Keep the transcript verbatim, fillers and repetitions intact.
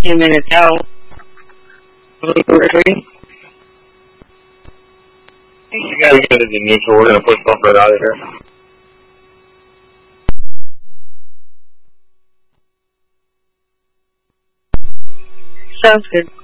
few minutes out. You gotta get it in neutral. We're gonna push Bumper out of here. Sounds good.